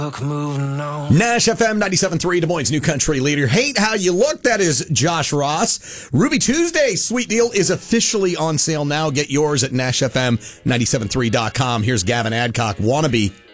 Nash FM 97.3, Des Moines' new country leader. Hate how you look. That is Josh Ross. Ruby Tuesday Sweet Deal is officially on sale now. Get yours at NashFM973.com. Here's Gavin Adcock, Wannabe.